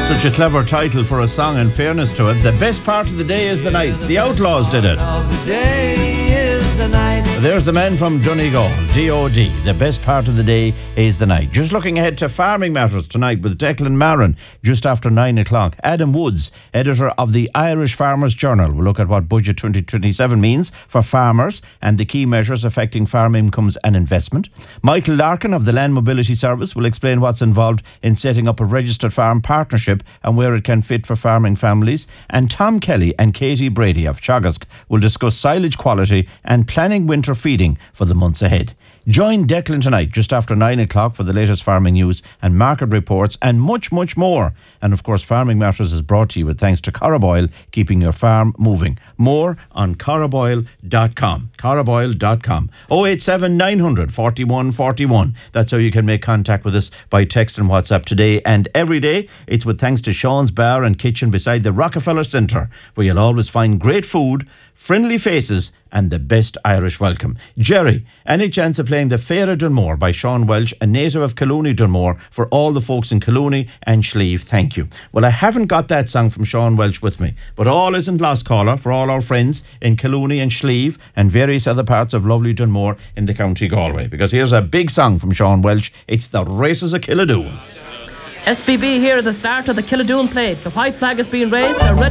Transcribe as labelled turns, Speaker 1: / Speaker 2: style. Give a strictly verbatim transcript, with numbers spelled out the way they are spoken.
Speaker 1: Such a clever title for a song, in fairness to it. The best part of the day is the night. The Outlaws did it. There's the man from Donegal, D O D. The best part of the day is the night. Just looking ahead to Farming Matters tonight with Declan Marin just after nine o'clock. Adam Woods, editor of the Irish Farmers Journal, will look at what Budget twenty twenty-seven means for farmers and the key measures affecting farm incomes and investment. Michael Larkin of the Land Mobility Service will explain what's involved in setting up a registered farm partnership and where it can fit for farming families. And Tom Kelly and Katie Brady of Teagasc will discuss silage quality and planning winter feeding for the months ahead. Join Declan tonight just after nine o'clock for the latest farming news and market reports and much, much more. And of course, Farming Matters is brought to you with thanks to Caraboyle, keeping your farm moving. More on caraboyle dot com. caraboyle dot com. oh eight seven, nine hundred, forty-one forty-one. That's how you can make contact with us by text and WhatsApp today and every day. It's with thanks to Sean's Bar and Kitchen beside the Rockefeller Centre, where you'll always find great food, friendly faces and the best Irish welcome. Jerry, any chance of playing the Fair of Dunmore by Sean Welch, a native of Colooney Dunmore, for all the folks in Colooney and Slieve? Thank you. Well, I haven't got that song from Sean Welch with me, but all isn't lost, caller, for all our friends in Colooney and Slieve and various other parts of lovely Dunmore in the County Galway, because here's a big song from Sean Welch. It's The Races of Killadoon.
Speaker 2: S B B here at the start of the Killadoon Plate. The white flag is being raised. They're ready.